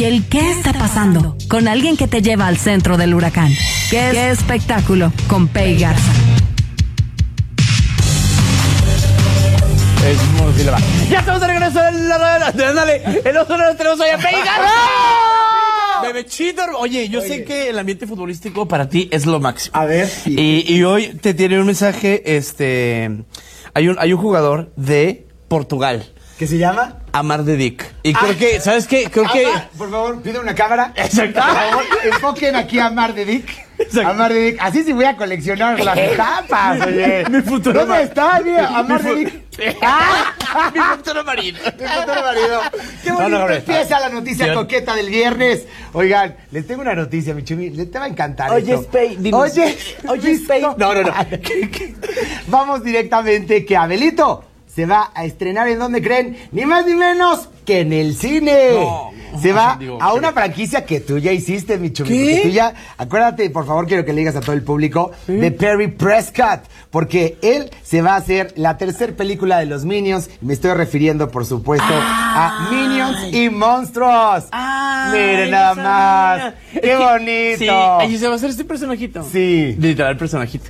El ¿qué está pasando? Con alguien que te lleva al centro del huracán. ¿Qué espectáculo? Con Pei Garza. Ya estamos de regreso en la Dale, en los honores tenemos hoy a Pei Garza. Bebechito, oye, yo sé que el ambiente futbolístico para ti es lo máximo. A ver. Y hoy te tiene un mensaje, hay un jugador de Portugal. ¿Qué se llama? Amar de Dick. Y creo que, ¿sabes qué? Creo que... Por favor, pide una cámara. Exacto. Por favor, enfoquen aquí a Amar de Dick. Exacto. Amar de Dick. Así sí voy a coleccionar las tapas, oye. Mi futuro ¿Dónde está, mira? Amar de Dick. Mi futuro marido. Mi futuro marido. Qué bonito empieza la noticia coqueta del viernes. Oigan, les tengo una noticia, mi chumi. Te va a encantar. Oye, esto. Spey, dinos. Oye, Spey. No. Vamos directamente que Abelito se va a estrenar, ¿en dónde creen? Ni más ni menos que en el cine. Se va a una franquicia que tú ya hiciste, mi chumi. ¿Qué? Tú ya, acuérdate, por favor, quiero que le digas a todo el público de Perry Prescott, porque él se va a hacer la tercera película de los Minions. Me estoy refiriendo, por supuesto, a Minions y Monstruos. Miren nada más. ¡Qué bonito! Sí, y se va a hacer este personajito. Sí. Literal personajito.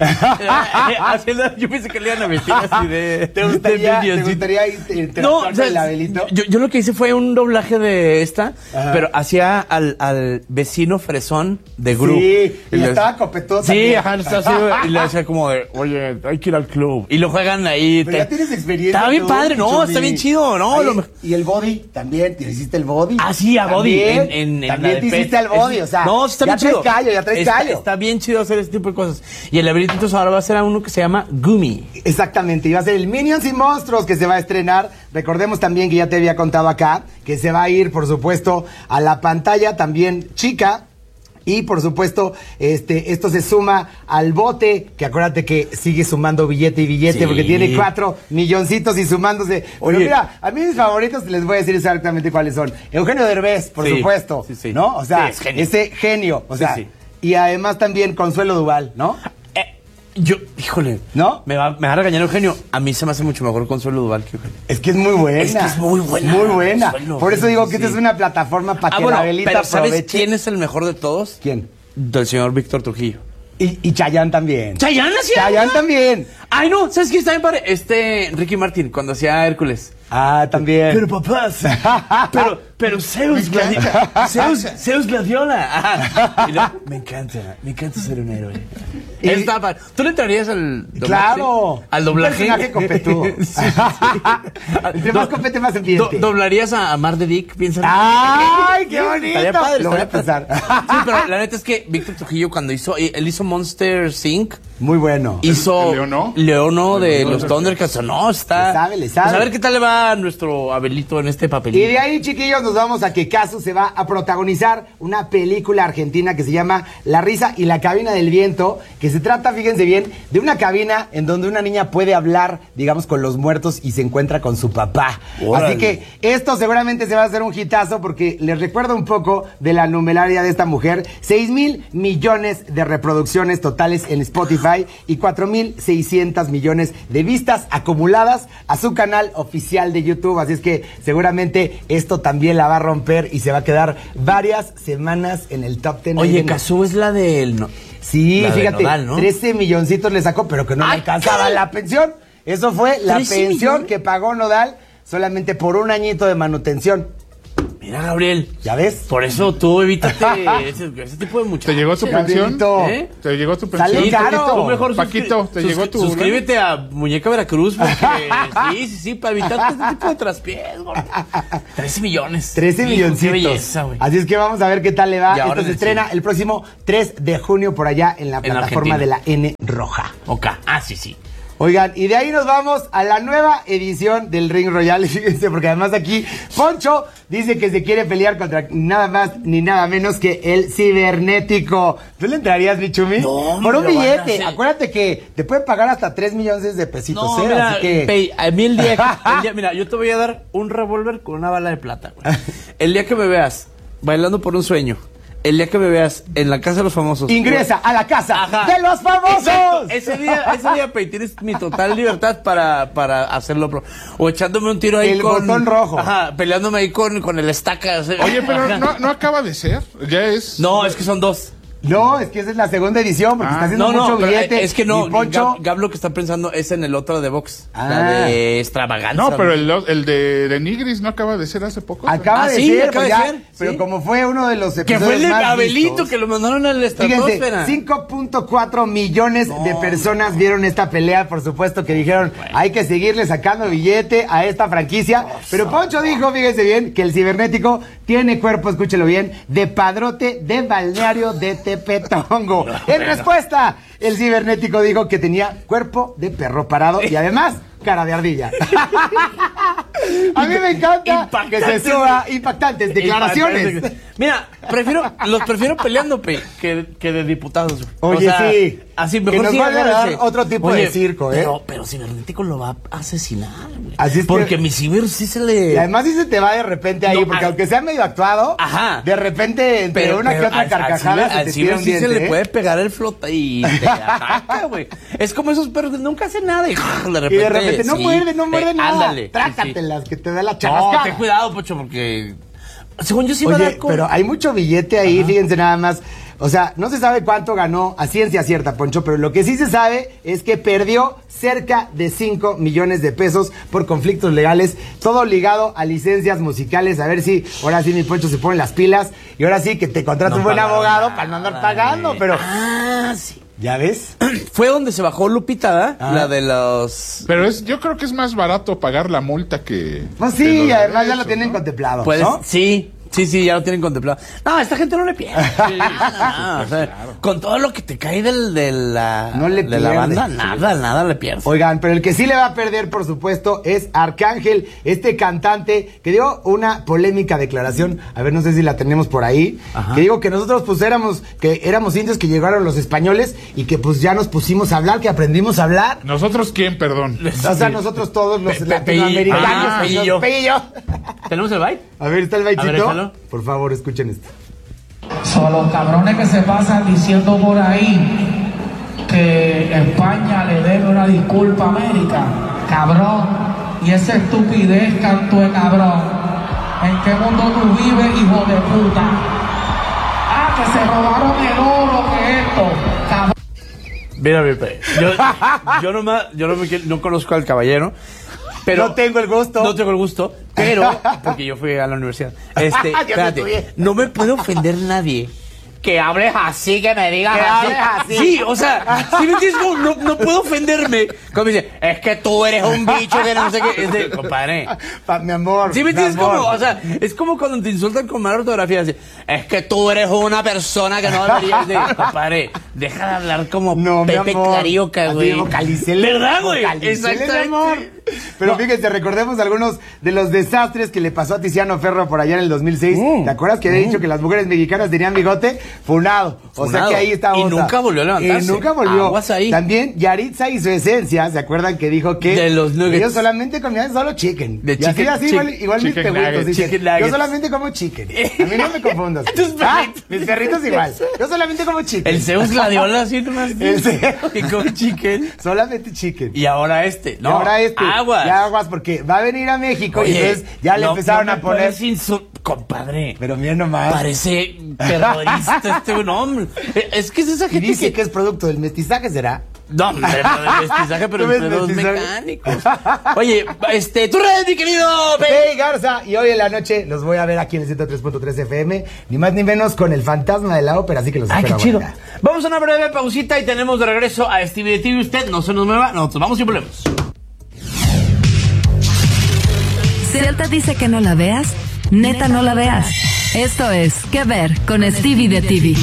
Yo pensé que le iban a vestir así de... ¿Te gustaría interactuar con el Abelito? Yo lo que hice fue un doblaje de esta, pero hacía al vecino fresón de Gru. Sí, y estaba copetudo Sí, también. ajá, está así, y le hacía como de, oye, hay que ir al club. Y lo juegan ahí. Pero ya tienes experiencia. Está bien tú, padre, no, Chumi. está bien chido, ¿no? Oye, y el body también, ¿te hiciste el body? Ah, sí, a body. También, también te hiciste el body, o sea, no, está bien chido. Ya traes callo. Está bien chido hacer este tipo de cosas. Y el Abelito entonces ahora va a ser a uno que se llama Gumi. Exactamente, y va a ser el Minions y Monstruos que se va a estrenar. Recordemos también que ya te había contado acá, que se va a ir, por supuesto, a la pantalla también chica. Y por supuesto, esto se suma al bote, que acuérdate que sigue sumando billete y billete, Sí. porque tiene 4 milloncitos y sumándose. Pero Oye. mira, a mí mis favoritos les voy a decir exactamente cuáles son. Eugenio Derbez, por Sí, supuesto, sí. ¿no? O sea, Sí, es genio. ese genio, o sea, Sí. y además también Consuelo Duval, ¿no? Híjole, ¿No? Me va a regañar Eugenio. A mí se me hace mucho mejor Consuelo Duval que Eugenio. Es que es muy buena. Es que es muy buena. Muy buena. Consuelo, Por eso digo que sí. esta es una plataforma para que la Abelita pero ¿sabes aproveche. quién es el mejor de todos? ¿Quién? Del señor Víctor Trujillo. Y Chayanne también. ¿Chayanne hacía? Chayanne también. Ay, no, ¿sabes quién está bien padre? Ricky Martin, cuando hacía Hércules. Ah, también. Pero papás, pero Zeus Gladiola. Ajá. Y luego, me encanta ser un héroe. Y- Está padre. ¿Tú le entrarías al doblaje? Claro. Al doblaje. Un personaje copetudo. Entre más copete, más ambiente. ¿Doblarías a Mar de Dick? Piensa. ¡Ay, qué bonito! Estaría padre. Lo voy a estaría pensar. padre. Sí, pero la neta es que Víctor Trujillo cuando él hizo Monster Inc. Muy bueno. Hizo ¿El Leono? de los Thundercats. No, está. Le sabe. Pues a ver qué tal le va a nuestro Abelito en este papelito. Y de ahí, chiquillos, nos vamos a que Casu se va a protagonizar una película argentina que se llama La risa y la cabina del viento, que se trata, fíjense bien, de una cabina en donde una niña puede hablar, digamos, con los muertos y se encuentra con su papá. Órale. Así que esto seguramente se va a hacer un hitazo porque les recuerdo un poco de la numeraria de esta mujer. 6,000 millones de reproducciones totales en Spotify y 4,600 millones de vistas acumuladas a su canal oficial de YouTube. Así es que seguramente esto también la va a romper y se va a quedar varias semanas en el top 10. Oye, Cazú es la del... Sí, la de fíjate, Nodal, ¿no? 13 milloncitos le sacó, pero que no le ¡Ay, alcanzaba caray! la pensión. Eso fue la 13 pensión millones. que pagó Nodal solamente por un añito de manutención. Mira, Gabriel. ¿Ya ves? Por eso tú evítate ese tipo de muchachos. ¿Te llegó tu pensión? Gabrielito. ¿Eh? ¿Te llegó tu Sale pensión? caro. Tú mejor Paquito, ¿te llegó tu... suscríbete a Muñeca Veracruz porque sí, para evitar este tipo de traspiés, gordo. 13 millones. 13 Hijo, milloncitos. Qué belleza, güey. Así es que vamos a ver qué tal le va. Y ahora Esto se sí. estrena el próximo 3 de junio por allá en la plataforma de la N Roja. Ok. Sí. Oigan, y de ahí nos vamos a la nueva edición del Ring Royal. Fíjense, porque además aquí Poncho dice que se quiere pelear contra nada más ni nada menos que el cibernético. ¿Tú le entrarías, mi Chumi? No, por un me lo van a billete. hacer. Acuérdate que te pueden pagar hasta 3 millones de pesitos. No, ¿eh? mira, Así que... Pei, a mí el día, mira, yo te voy a dar un revólver con una bala de plata, güey. El día que me veas bailando por un sueño el día que me veas en la casa de los famosos. Ingresa a la casa Ajá. de los famosos. Exacto. Ese día, Pei, tienes mi total libertad para hacerlo. O echándome un tiro ahí El con... botón rojo. Ajá, peleándome ahí con el estaca. Oye, pero no acaba de ser. Ya es. No, es que son dos. No, es que esa es la segunda edición, porque está haciendo mucho pero billete. es que no, Y Poncho... Gab lo que está pensando es en el otro de box. Ah. La de extravaganza. No, pero el de Nigris no acaba de ser hace poco. Acaba de sí, ser, acaba pues de ya, ser, pero sí. como fue uno de los Que episodios fue el de más Abelito, vistos, que lo mandaron a la estratosfera. fíjense, 5.4 millones de personas vieron esta pelea. Por supuesto que dijeron, hay que seguirle sacando billete a esta franquicia. Pero Poncho dijo, fíjense bien, que el cibernético tiene cuerpo, escúchelo bien, de padrote de balneario de Tepetongo. En respuesta, el cibernético dijo que tenía cuerpo de perro parado y además cara de ardilla. A mí me encanta que se suba impactantes declaraciones. Mira, los prefiero peleando, que de diputados. Oye, sí. Así Que mejor nos sí van a dar agárrense. otro tipo de circo, ¿eh? Pero Cibernético lo va a asesinar, güey. Así es porque que- mi ciber sí se le... Y además sí se te va de repente ahí, No, porque a- aunque sea medio actuado, Ajá. de repente entre una que otra carcajada se al te ciber tira un sí diente, se le ¿eh? puede pegar el flota y te ataca, güey. Es como esos perros que nunca hacen nada y Y de repente no sí, muerde nada. Ándale. Trácatelas, que te da la No, charrascada. ten cuidado, Pocho, porque... Según yo sí me da Oye, pero hay mucho billete ahí, fíjense nada más. O sea, no se sabe cuánto ganó a ciencia cierta, Poncho, pero lo que sí se sabe es que perdió cerca de 5 millones de pesos por conflictos legales, todo ligado a licencias musicales. A ver si ahora sí mi Poncho se pone las pilas y ahora sí que te contrata un buen abogado para no andar pagando, pero... Ah, sí. ¿Ya ves? Fue donde se bajó Lupita, ¿verdad? Ah. La de los... Pero yo creo que es más barato pagar la multa que. Pues que sí, los además ya lo derechos, tienen ¿no? contemplado, Pues, ¿no? sí, ya lo tienen contemplado. No, a esta gente no le pierde. O sea, con todo lo que te cae de la No le de la pierde. banda, nada le pierde. Oigan, pero el que sí le va a perder, por supuesto, es Arcángel, este cantante que dio una polémica declaración, a ver, no sé si la tenemos por ahí, Ajá. que digo que nosotros pues éramos indios que llegaron los españoles y que pues ya nos pusimos a hablar, que aprendimos a hablar. ¿Nosotros quién, perdón? O sea, nosotros todos los Pe- latinoamericanos. Ah, pues, Peillo. Peillo. ¿Tenemos el bite? A ver, ¿está el A ver, baitito? échalo. Por favor, escuchen esto. Son los cabrones que se pasan diciendo por ahí que España le debe una disculpa a América. Cabrón. Y esa estupidez, canto de cabrón. ¿En qué mundo tú vives, hijo de puta? Ah, que se robaron el oro, que esto. Cabrón. Mira, yo no conozco al caballero. Pero No tengo el gusto. No tengo el gusto, pero porque yo fui a la universidad. Yo Espérate, estudié. no me puede ofender nadie. Que hables así, que me digas Que así. hables así. Sí, o sea, si me entiendes, no puedo ofenderme. Como dice, es que tú eres un bicho que no sé qué. Es de, compadre. Mi amor. ¿Sí me mi entiendes? amor. Como, o sea, es como cuando te insultan con mala ortografía. Así, es que tú eres una persona que no debería. De, compadre, deja de hablar como No, mi Pepe amor. Carioca, Así, güey. vocalicele, ¿Verdad, güey? vocalicele, mi amor. Exactamente. Pero No. fíjense, recordemos algunos de los desastres que le pasó a Tiziano Ferro por allá en el 2006. ¿Te acuerdas que había dicho que las mujeres mexicanas tenían bigote? Funado. O sea Funado. que ahí está Y otra. nunca volvió a levantarse. Y nunca volvió. Aguas ahí. También Yaritza y su esencia, ¿se acuerdan que dijo que De los nuggets. ellos solamente comían solo chicken? De Y así, chicken- así, chicken- igual mis chicken perritos nuggets, dicen, chicken yo nuggets. solamente como chicken. A mí no me confundas. Tus perritos. Mis perritos igual. Yo solamente como chicken. El Zeus Gladiola así nomás. El Zeus. Que come chicken. Solamente chicken. Y ahora este. Y No, ahora este, aguas. ya aguas, porque va a venir a México y entonces ya le empezaron a poner. Compadre. Pero miren nomás. Parece terrorista este hombre. Es que es esa Y gente dice que... que es producto del mestizaje, ¿será? No, hombre, no de mestizaje, pero ¿Tú ves de pedos mestizaje? mecánicos. Oye, tu red, mi querido Pei Garza, y hoy en la noche los voy a ver aquí en el 103.3 FM, ni más ni menos con el fantasma de la ópera, así que los Ay, qué espero chido. ahorita. Vamos a una breve pausita y tenemos de regreso a Stevie de TV. Usted no se nos mueva, nosotros vamos y volvemos. Si él te dice que no la veas, neta no la veas. Esto es ¿Qué ver con Stevie de TV?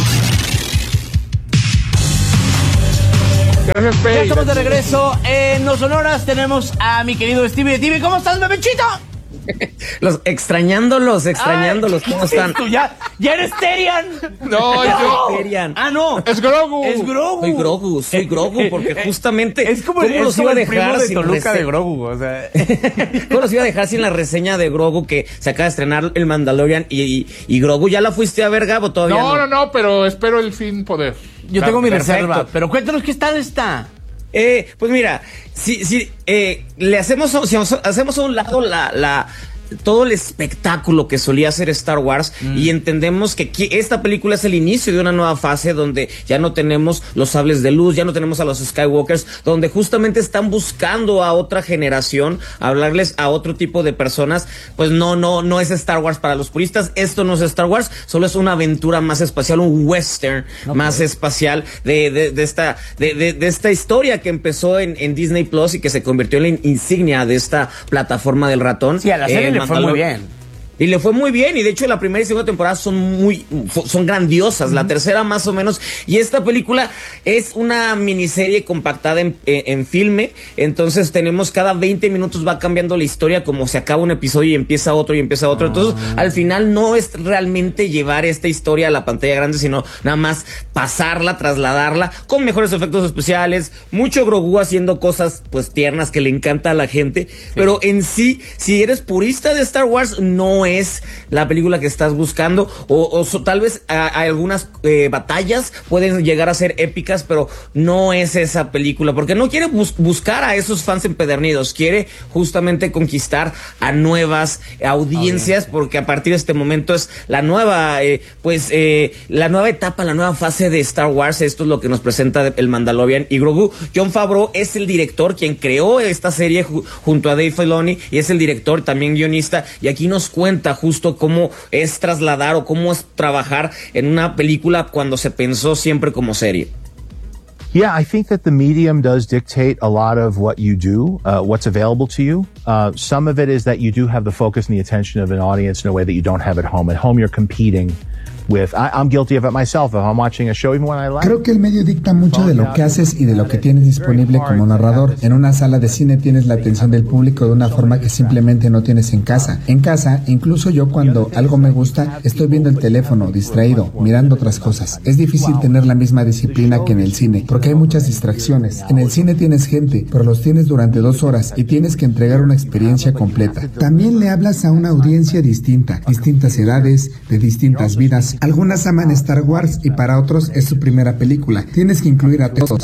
Gracias, Ya Pei. estamos de regreso en Los Sonoras. Tenemos a mi querido Stevie de TV. ¿Cómo estás, bebechito? Extrañándolos, ¿cómo están? Tú ya ¡Ya eres Terian! No, yo. Terian. ¡Ah, no! Es Grogu. Es Grogu. Soy Grogu, porque justamente... Es como ¿cómo el los iba a primo dejar de sin Toluca de reseña? Grogu, o sea. ¿Cómo los iba a dejar sin la reseña de Grogu que se acaba de estrenar el Mandalorian y Grogu? ¿Ya la fuiste a ver, Gabo? Todavía No, pero espero el fin poder. Yo tengo mi Perfecto. reserva, pero cuéntanos qué tal está. Pues mira, si le hacemos a un lado todo el espectáculo que solía hacer Star Wars y entendemos que esta película es el inicio de una nueva fase donde ya no tenemos los sables de luz, ya no tenemos a los Skywalkers, donde justamente están buscando a otra generación, hablarles a otro tipo de personas. Pues no es Star Wars para los puristas. Esto no es Star Wars, solo es una aventura más espacial, un western más espacial de esta historia que empezó en Disney Plus y que se convirtió en la insignia de esta plataforma del ratón. Sí, a la serie le fue muy bien. Y le fue muy bien, y de hecho la primera y segunda temporada son grandiosas, la tercera más o menos, y esta película es una miniserie compactada en filme, entonces tenemos cada 20 minutos va cambiando la historia, como se acaba un episodio y empieza otro, entonces al final no es realmente llevar esta historia a la pantalla grande, sino nada más pasarla, trasladarla, con mejores efectos especiales, mucho Grogu haciendo cosas pues tiernas que le encanta a la gente, pero en sí, si eres purista de Star Wars, no es la película que estás buscando, o tal vez hay algunas batallas pueden llegar a ser épicas, pero no es esa película, porque no quiere buscar a esos fans empedernidos, quiere justamente conquistar a nuevas audiencias, porque a partir de este momento es la nueva la nueva etapa, la nueva fase de Star Wars. Esto es lo que nos presenta el Mandalorian y Grogu. Jon Favreau es el director, quien creó esta serie junto a Dave Filoni, y es el director, también guionista, y aquí nos cuenta justo cómo es trasladar o cómo es trabajar en una película cuando se pensó siempre como serie. Yeah, I think that the medium does dictate a lot of what you do, what's available to you. Some of it is that you do have the focus and the attention of an audience in a way that you don't have at home. At home, you're competing with, I'm guilty of it myself. If I'm watching a show, even when I like. Creo que el medio dicta mucho de lo que haces y de lo que tienes disponible como narrador. En una sala de cine tienes la atención del público de una forma que simplemente no tienes en casa. En casa, incluso yo cuando algo me gusta, estoy viendo el teléfono, distraído, mirando otras cosas. Es difícil tener la misma disciplina que en el cine, porque hay muchas distracciones. En el cine tienes gente, pero los tienes durante 2 horas y tienes que entregar una experiencia completa. También le hablas a una audiencia distinta, distintas edades, de distintas vidas. Algunas aman Star Wars y para otros es su primera película. Tienes que incluir a todos.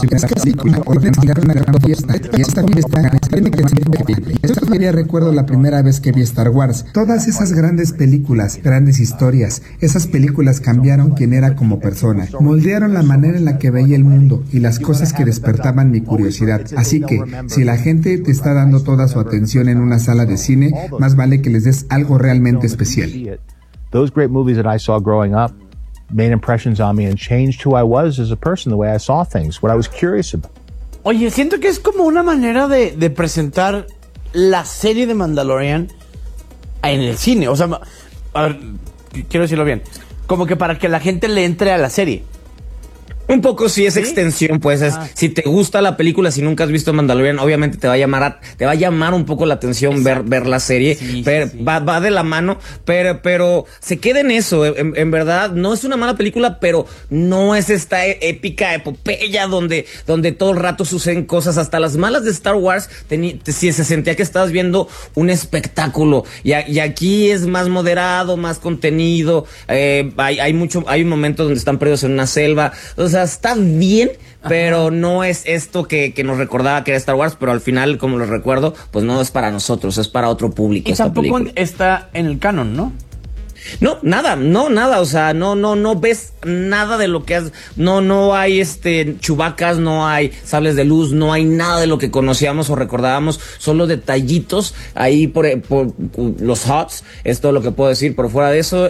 Esto todavía recuerdo la primera vez que vi Star Wars. Todas esas grandes películas, grandes historias, esas películas cambiaron quién era como persona. Moldearon la manera en la que veía el mundo y las cosas que despertaban mi curiosidad. Así que, si la gente te está dando toda su atención en una sala de cine, más vale que les des algo realmente especial. Those great movies that I saw growing up made impressions on me and changed who I was as a person, the way I saw things, what I was curious about. Oye, siento que es como una manera de presentar la serie de Mandalorian en el cine. O sea, a ver, quiero decirlo bien. Como que para que la gente le entre a la serie. Un poco sí es extensión, pues si te gusta la película, si nunca has visto Mandalorian, obviamente te va a llamar un poco la atención ver la serie, pero va de la mano, pero se queda en eso, en verdad no es una mala película, pero no es esta épica epopeya donde todo el rato suceden cosas. Hasta las malas de Star Wars se sentía que estabas viendo un espectáculo, y aquí es más moderado, más contenido, hay un momento donde están perdidos en una selva. O sea, está bien, pero no es esto que nos recordaba que era Star Wars, pero al final, como lo recuerdo, pues no es para nosotros, es para otro público. Y esta tampoco película está en el canon, ¿no? No, nada, o sea, no ves nada de lo que no hay chubacas, no hay sables de luz, no hay nada de lo que conocíamos o recordábamos, solo detallitos ahí por los HOTS, es todo lo que puedo decir. Por fuera de eso,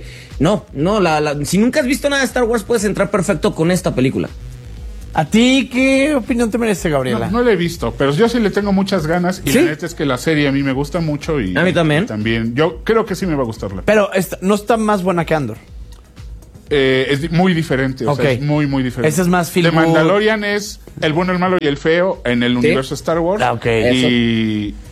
si nunca has visto nada de Star Wars, puedes entrar perfecto con esta película. ¿A ti qué opinión te merece, Gabriela? No la he visto, pero yo sí le tengo muchas ganas. Y ¿sí? La neta es que la serie a mí me gusta mucho. Y a mí también. Yo creo que sí me va a gustar. Pero no está más buena que Andor. Es muy diferente, o sea, es muy, muy diferente. Ese es más feel The good. Mandalorian es el bueno, el malo y el feo en el universo Star Wars.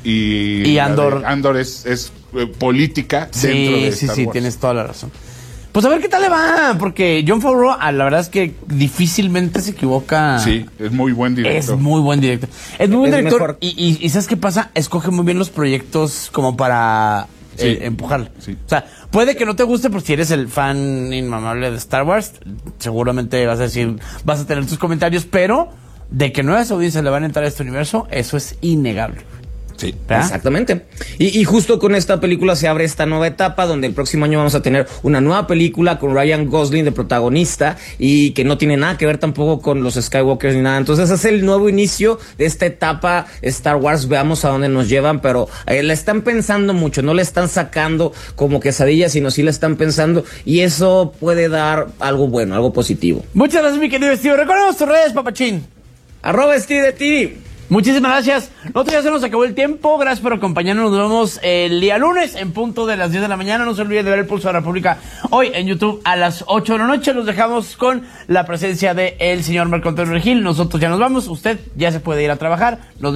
Y Andor. Andor es política dentro de Star Wars. Sí, tienes toda la razón. Pues a ver qué tal le va, porque Jon Favreau, la verdad es que difícilmente se equivoca. Sí, es muy buen director. Es muy buen director. Es muy buen Es director. mejor. Y ¿sabes qué pasa? Escoge muy bien los proyectos como para Sí. empujarlo. Sí. O sea, puede que no te guste, pero si eres el fan inmamable de Star Wars, seguramente vas a tener tus comentarios, pero de que nuevas audiencias le van a entrar a este universo, eso es innegable. Sí. ¿Verdad? Exactamente. Y justo con esta película se abre esta nueva etapa donde el próximo año vamos a tener una nueva película con Ryan Gosling de protagonista y que no tiene nada que ver tampoco con los Skywalkers ni nada. Entonces es el nuevo inicio de esta etapa Star Wars. Veamos a dónde nos llevan, pero la están pensando mucho, no le están sacando como quesadilla, sino sí la están pensando y eso puede dar algo bueno, algo positivo. Muchas gracias, mi querido Steve. Recordemos tus redes, papachín. @SteveDeTV. Muchísimas gracias. Nosotros ya se nos acabó el tiempo. Gracias por acompañarnos. Nos vemos el día lunes en punto de las 10 de la mañana. No se olviden de ver el Pulso de la República hoy en YouTube a las 8 de la noche. Los dejamos con la presencia del señor Marco Antonio Regil. Nosotros ya nos vamos. Usted ya se puede ir a trabajar. Nos